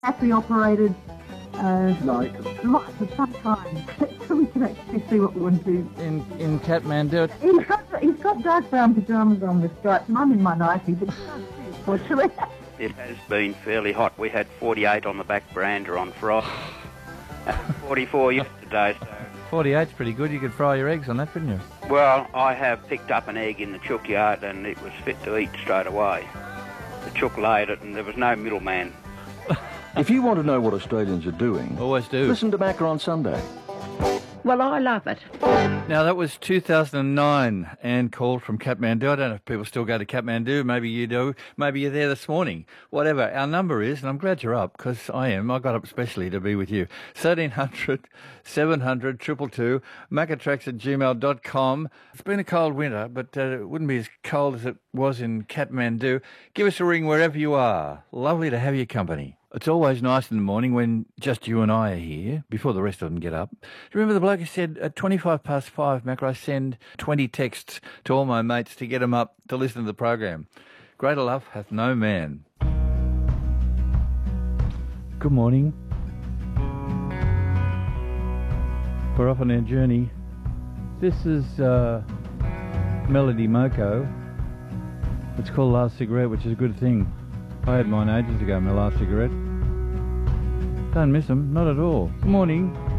battery operated Light. lights of some kind, so we can actually see what we want to do. In Kathmandu. He's got dark brown pyjamas on with stripes, and I'm in my nightie, but you can't see, unfortunately. It has been fairly hot. We had 48 on the back veranda on Friday, 44 yesterday. So. 48's pretty good. You could fry your eggs on that, couldn't you? Well, I have picked up an egg in the chook yard and it was fit to eat straight away. The chook laid it and there was no middleman. If you want to know what Australians are doing, Always do. listen to Macca on Sunday. Well, I love it. Now, that was 2009, Anne called from Kathmandu. I don't know if people still go to Kathmandu. Maybe you do. Maybe you're there this morning. Whatever. Our number is, and I'm glad you're up, because I am. I got up especially to be with you. 1300 700 222, maccatracks@gmail.com. It's been a cold winter, but it wouldn't be as cold as it was in Kathmandu. Give us a ring wherever you are. Lovely to have your company. It's always nice in the morning when just you and I are here, before the rest of them get up. Do you remember the bloke who said, at 5:25, Macca, I send 20 texts to all my mates to get them up to listen to the program. Greater love hath no man. Good morning. We're off on our journey. This is Melody Moko. It's called Last Cigarette, which is a good thing. I had mine ages ago, my last cigarette. Don't miss them, not at all. Good morning.